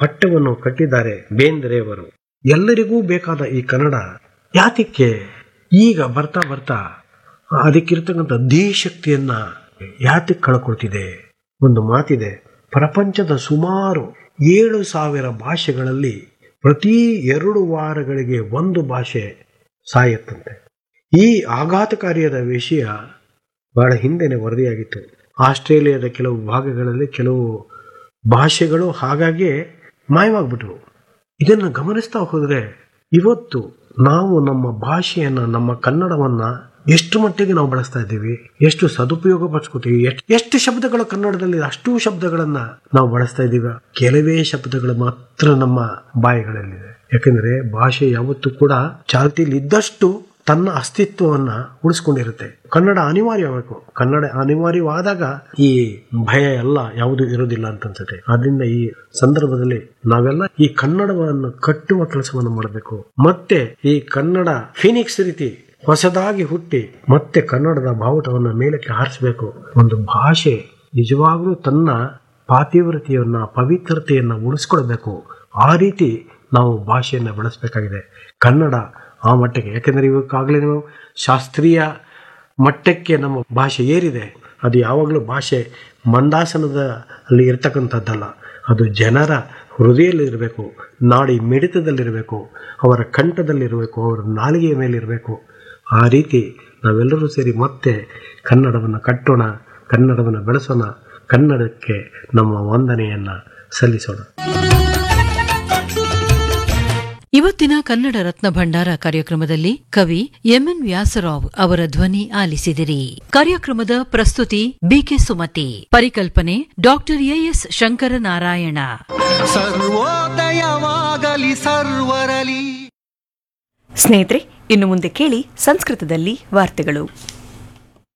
ಪಠ್ಯವನ್ನು ಕಟ್ಟಿದ್ದಾರೆ ಬೇಂದ್ರೆಯವರು. ಎಲ್ಲರಿಗೂ ಬೇಕಾದ ಈ ಕನ್ನಡ ಯಾತಕ್ಕೆ ಈಗ ಬರ್ತಾ ಬರ್ತಾ ಅದಕ್ಕಿರ್ತಕ್ಕಂಥ ಧೀಶಕ್ತಿಯನ್ನ ಯಾತಕ್ಕೆ ಕಳ್ಕೊಳ್ತಿದೆ? ಒಂದು ಮಾತಿದೆ, ಪ್ರಪಂಚದ ಸುಮಾರು 7,000 ಭಾಷೆಗಳಲ್ಲಿ ಪ್ರತಿ 2 ವಾರಗಳಿಗೆ ಒಂದು ಭಾಷೆ ಸಾಯತ್ತಂತೆ. ಈ ಆಘಾತಕಾರಿಯಾದ ವಿಷಯ ಬಹಳ ಹಿಂದೆನೆ ವರದಿಯಾಗಿತ್ತು. ಆಸ್ಟ್ರೇಲಿಯಾದ ಕೆಲವು ಭಾಗಗಳಲ್ಲಿ ಕೆಲವು ಭಾಷೆಗಳು ಹಾಗಾಗಿ ಮಾಯವಾಗ್ಬಿಟ್ವು. ಇದನ್ನು ಗಮನಿಸ್ತಾ ಹೋದರೆ ಇವತ್ತು ನಾವು ನಮ್ಮ ಭಾಷೆಯನ್ನ, ನಮ್ಮ ಕನ್ನಡವನ್ನ ಎಷ್ಟು ಮಟ್ಟಿಗೆ ನಾವು ಬಳಸ್ತಾ ಇದ್ದೀವಿ, ಎಷ್ಟು ಸದುಪಯೋಗ ಪಡಿಸ್ಕೊತೀವಿ, ಎಷ್ಟು ಶಬ್ದಗಳು ಕನ್ನಡದಲ್ಲಿ ಅಷ್ಟು ಶಬ್ದಗಳನ್ನ ನಾವು ಬಳಸ್ತಾ ಇದ್ದೀವಿ. ಕೆಲವೇ ಶಬ್ದಗಳು ಮಾತ್ರ ನಮ್ಮ ಬಾಯಿಗಳಲ್ಲಿದೆ. ಯಾಕಂದ್ರೆ ಭಾಷೆ ಯಾವತ್ತೂ ಕೂಡ ಚಾಲ್ತಿಯಲ್ಲಿ ಇದ್ದಷ್ಟು ತನ್ನ ಅಸ್ತಿತ್ವವನ್ನ ಉಳಿಸ್ಕೊಂಡಿರುತ್ತೆ. ಕನ್ನಡ ಅನಿವಾರ್ಯಬೇಕು. ಕನ್ನಡ ಅನಿವಾರ್ಯವಾದಾಗ ಈ ಭಯ ಎಲ್ಲ ಯಾವುದು ಇರೋದಿಲ್ಲ ಅಂತ ಅನ್ಸುತ್ತೆ. ಆದ್ರಿಂದ ಈ ಸಂದರ್ಭದಲ್ಲಿ ನಾವೆಲ್ಲ ಈ ಕನ್ನಡವನ್ನು ಕಟ್ಟುವ ಕೆಲಸವನ್ನು ಮಾಡಬೇಕು. ಮತ್ತೆ ಈ ಕನ್ನಡ ಫಿನಿಕ್ಸ್ ರೀತಿ ಹೊಸದಾಗಿ ಹುಟ್ಟಿ ಮತ್ತೆ ಕನ್ನಡದ ಬಾವುಟವನ್ನ ಮೇಲಕ್ಕೆ ಹಾರಿಸಬೇಕು. ಒಂದು ಭಾಷೆ ನಿಜವಾಗ್ಲೂ ತನ್ನ ಪಾತಿವ್ರತೆಯನ್ನ, ಪವಿತ್ರತೆಯನ್ನ ಉಳಿಸ್ಕೊಳ್ಬೇಕು. ಆ ರೀತಿ ನಾವು ಭಾಷೆಯನ್ನ ಬೆಳೆಸಬೇಕಾಗಿದೆ. ಕನ್ನಡ ಆ ಮಟ್ಟಕ್ಕೆ, ಯಾಕೆಂದ್ರೆ ಇವಕ್ಕಾಗಲೇ ನಾವು ಶಾಸ್ತ್ರೀಯ ಮಟ್ಟಕ್ಕೆ ನಮ್ಮ ಭಾಷೆ ಏರಿದೆ. ಅದು ಯಾವಾಗಲೂ ಭಾಷೆ ಮಂದಾಸನದಲ್ಲಿ ಇರ್ತಕ್ಕಂಥದ್ದಲ್ಲ, ಅದು ಜನರ ಹೃದಯದಲ್ಲಿರಬೇಕು, ನಾಡಿ ಮಿಡಿತದಲ್ಲಿರಬೇಕು, ಅವರ ಕಂಠದಲ್ಲಿರಬೇಕು, ಅವರ ನಾಲಿಗೆಯ ಮೇಲಿರಬೇಕು. ಆ ರೀತಿ ನಾವೆಲ್ಲರೂ ಸೇರಿ ಮತ್ತೆ ಕನ್ನಡವನ್ನು ಕಟ್ಟೋಣ, ಕನ್ನಡವನ್ನು ಬೆಳೆಸೋಣ, ಕನ್ನಡಕ್ಕೆ ನಮ್ಮ ವಂದನೆಯನ್ನು ಸಲ್ಲಿಸೋಣ. ಇವತ್ತಿನ ಕನ್ನಡ ರತ್ನ ಭಂಡಾರ ಕಾರ್ಯಕ್ರಮದಲ್ಲಿ ಕವಿ ಎಂಎನ್ ವ್ಯಾಸರಾವ್ ಅವರ ಧ್ವನಿ ಆಲಿಸಿದಿರಿ. ಕಾರ್ಯಕ್ರಮದ ಪ್ರಸ್ತುತಿ ಬಿಕೆ ಸುಮತಿ, ಪರಿಕಲ್ಪನೆ ಡಾಕ್ಟರ್ ಎಎಸ್ ಶಂಕರನಾರಾಯಣ. ಸರ್ವೋದಯವಾಗಲಿ ಸರ್ವರಲಿ. ಸ್ನೇಹಿತರೆ, ಇನ್ನು ಮುಂದೆ ಕೇಳಿ ಸಂಸ್ಕೃತದಲ್ಲಿ ವಾರ್ತೆಗಳು.